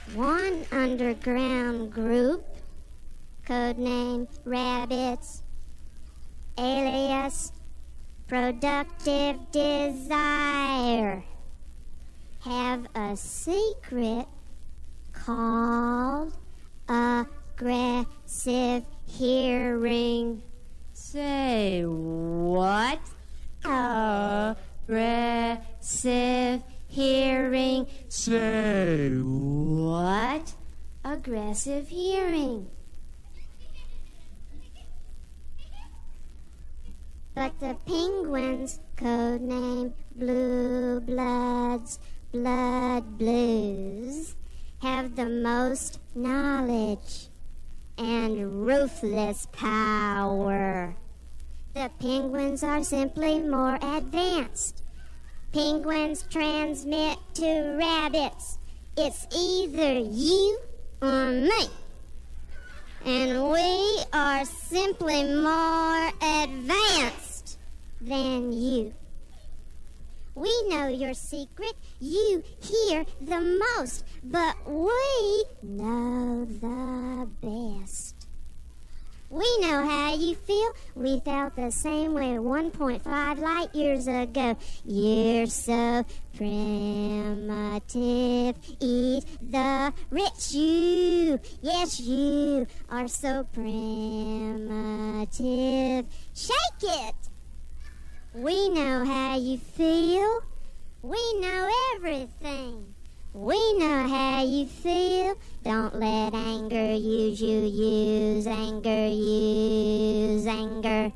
One underground group, codenamed Rabbits, alias Productive Desire, have a secret called aggressive hearing. Say what? Aggressive hearing. Say What? Aggressive hearing. But the penguins, codenamed Blue Bloods, Blood Blues, have the most knowledge and ruthless power. The penguins are simply more advanced. Penguins transmit to rabbits. It's either you or me. And we are simply more advanced than you. We know your secret. You hear the most, but we know the best. We know how you feel. We felt the same way 1.5 light years ago. You're so primitive. Eat the rich. You, yes, you are so primitive. Shake it. We know how you feel. We know everything. We know how you feel. Don't let anger use you. Use anger. Use anger.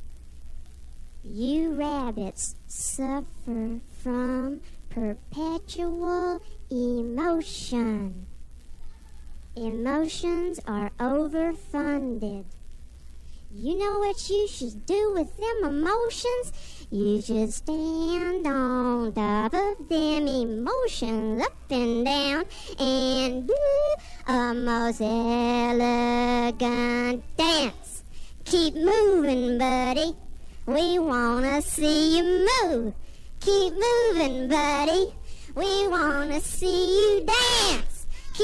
You rabbits suffer from perpetual emotion. Emotions are overfunded. You know what you should do with them emotions? You should stand on top of them emotions up and down and do a most elegant dance. Keep moving, buddy. We wanna see you move. Keep moving, buddy. We wanna see you dance.